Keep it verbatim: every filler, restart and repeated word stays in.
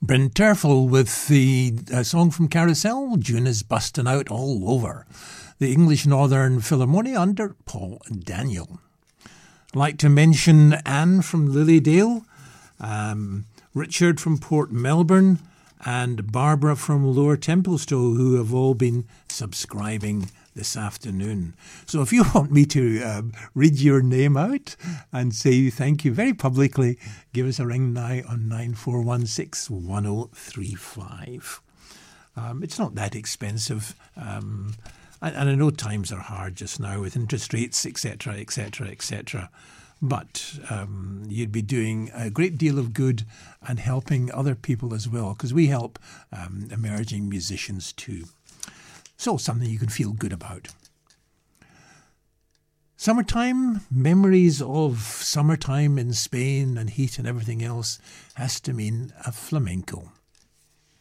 Bryn Terfel with the uh, song from Carousel, June is busting out all over. The English Northern Philharmonia under Paul Daniel. I'd like to mention Anne from Lilydale, um, Richard from Port Melbourne, and Barbara from Lower Templestowe, who have all been subscribing this afternoon. So if you want me to um, read your name out and say thank you very publicly, give us a ring now on nine four one six, one oh three five. Um, it's not that expensive. Um, and, and I know times are hard just now with interest rates, et cetera, et cetera, et cetera. But um, you'd be doing a great deal of good and helping other people as well, because we help um, emerging musicians too. So something you can feel good about. Summertime, memories of summertime in Spain and heat and everything else has to mean a flamenco.